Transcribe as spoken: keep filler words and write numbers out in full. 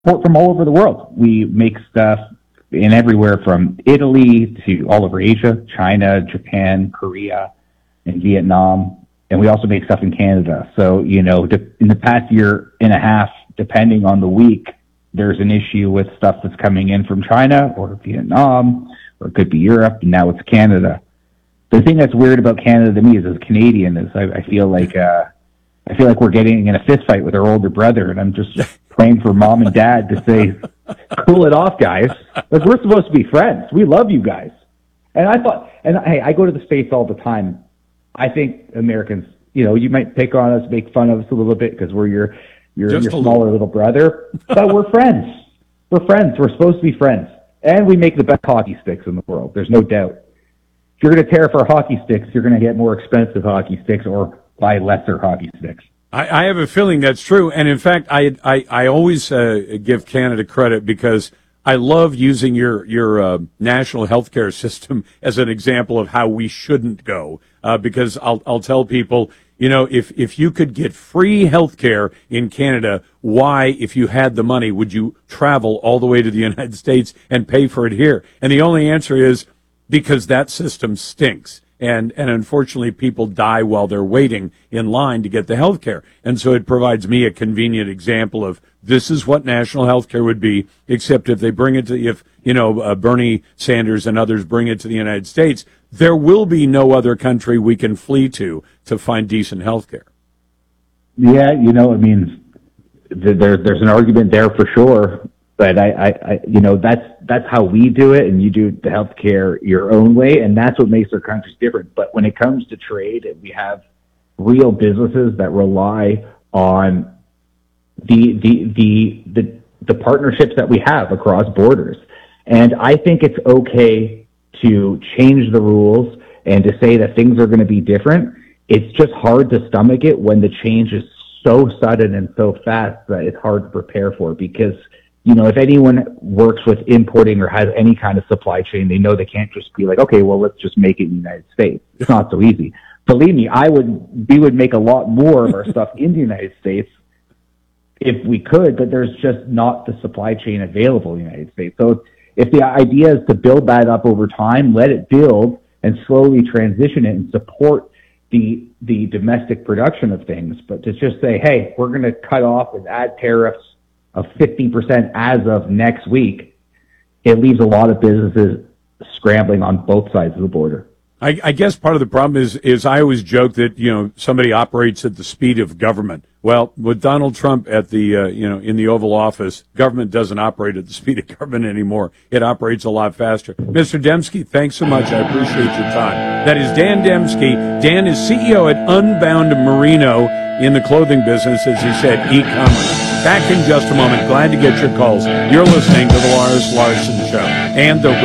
import from all over the world. We make stuff in everywhere from Italy to all over Asia, China, Japan, Korea, and Vietnam. And we also make stuff in Canada. So, you know, in the past year and a half, depending on the week, there's an issue with stuff that's coming in from China or Vietnam, or it could be Europe, and now it's Canada. The thing that's weird about Canada to me is, as a Canadian, is I, I feel like uh, I feel like we're getting in a fist fight with our older brother, and I'm just praying for mom and dad to say, "Cool it off, guys. Like, we're supposed to be friends. We love you guys." And I thought, and hey, I go to the States all the time. I think Americans, you know, you might pick on us, make fun of us a little bit because we're your your, your smaller little. little brother, but we're friends. We're friends. We're supposed to be friends, and we make the best hockey sticks in the world. There's no doubt. If you're going to tear up our hockey sticks, you're going to get more expensive hockey sticks or buy lesser hockey sticks. I, I have a feeling that's true. And in fact, I, I, I always uh, give Canada credit because I love using your, your uh, national healthcare system as an example of how we shouldn't go. Uh, because I'll, I'll tell people, you know, if, if you could get free healthcare in Canada, why, if you had the money, would you travel all the way to the United States and pay for it here? And the only answer is, because that system stinks. And, and unfortunately, people die while they're waiting in line to get the health care. And so it provides me a convenient example of this is what national health care would be, except if they bring it to, if, you know, uh, Bernie Sanders and others bring it to the United States, there will be no other country we can flee to to find decent health care. Yeah, you know, I mean, there, there's an argument there for sure. But I, I, I, you know, that's that's how we do it, and you do the healthcare your own way, and that's what makes our countries different. But when it comes to trade, and we have real businesses that rely on the the the the, the partnerships that we have across borders, and I think it's okay to change the rules and to say that things are going to be different. It's just hard to stomach it when the change is so sudden and so fast that it's hard to prepare for, because you know, if anyone works with importing or has any kind of supply chain, they know they can't just be like, okay, well, let's just make it in the United States. It's not so easy. Believe me, I would, we would make a lot more of our stuff in the United States if we could, but there's just not the supply chain available in the United States. So if the idea is to build that up over time, let it build and slowly transition it and support the, the domestic production of things. But to just say, hey, we're going to cut off and add tariffs of fifty percent as of next week, it leaves a lot of businesses scrambling on both sides of the border. I, I guess part of the problem is, is I always joke that, you know, somebody operates at the speed of government. Well, with Donald Trump at the, uh, you know, in the Oval Office, government doesn't operate at the speed of government anymore. It operates a lot faster. Mister Demski, thanks so much. I appreciate your time. That is Dan Demski. Dan is C E O at Unbound Merino in the clothing business, as he said, e-commerce. Back in just a moment. Glad to get your calls. You're listening to the Lars Larson Show and the